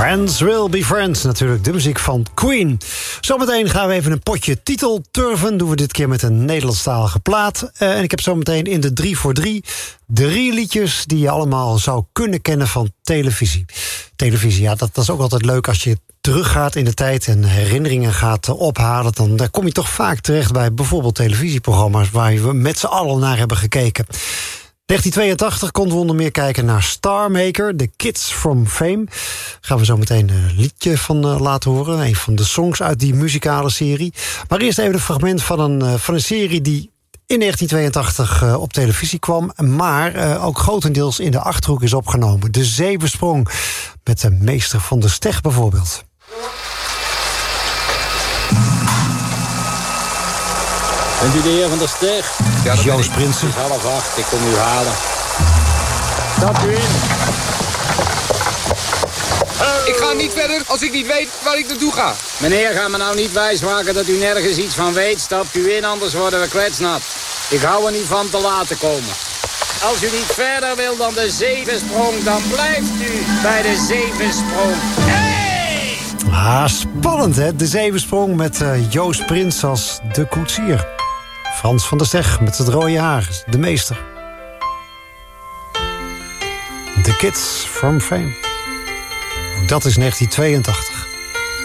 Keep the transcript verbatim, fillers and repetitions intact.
Friends Will Be Friends, natuurlijk de muziek van Queen. Zometeen gaan we even een potje titel turven. Doen we dit keer met een Nederlandstalige plaat. Uh, en ik heb zometeen in de drie voor drie drie liedjes die je allemaal zou kunnen kennen van televisie. Televisie, ja, dat, dat is ook altijd leuk als je teruggaat in de tijd en herinneringen gaat ophalen. Dan daar kom je toch vaak terecht bij bijvoorbeeld televisieprogramma's waar we met z'n allen naar hebben gekeken. negentien tweeëntachtig konden we onder meer kijken naar Star Maker, The Kids from Fame. Daar gaan we zo meteen een liedje van uh, laten horen. Een van de songs uit die muzikale serie. Maar eerst even een fragment van een, uh, van een serie die in negentien tweeëntachtig uh, op televisie kwam. Maar uh, ook grotendeels in de Achterhoek is opgenomen. De Zevenprong met de Meester van de Steg bijvoorbeeld. Bent u de heer van der Steg? Ja, Joost Prinsen. Het is half acht, ik kom u halen. Stapt u in. Ik ga niet verder als ik niet weet waar ik naartoe ga. Meneer, ga me nou niet wijsmaken dat u nergens iets van weet. Stapt u in, anders worden we kletsnat. Ik hou er niet van te laten komen. Als u niet verder wil dan de Zevensprong, dan blijft u bij de Zevensprong. Hey! Ah, spannend hè, de Zevensprong met uh, Joost Prins als de koetsier. Frans van der Steg met het rode haar, de meester. The Kids from Fame. Ook dat is negentien tweeëntachtig.